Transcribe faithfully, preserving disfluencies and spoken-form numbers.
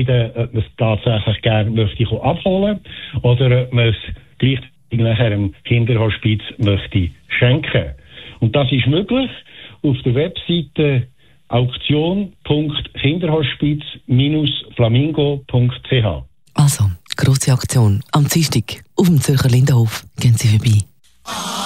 entscheiden, ob man es tatsächlich gerne möchte abholen oder ob man es gleichzeitig nachher einem Kinderhospiz möchte schenken. Und das ist möglich auf der Webseite auktion punkt kinderhospiz Bindestrich flamingo punkt c h. Also, grosse Aktion. Am Dienstag auf dem Zürcher Lindenhof. Gehen Sie vorbei.